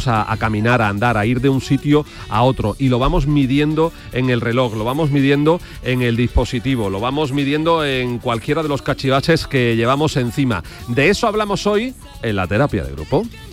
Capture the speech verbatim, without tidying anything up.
a, a caminar, a andar, a ir de un sitio a otro, y lo vamos midiendo en el reloj, lo vamos midiendo en el dispositivo, lo vamos midiendo en cualquiera de los cachivaches que llevamos encima. De eso hablamos hoy en la terapia de grupo.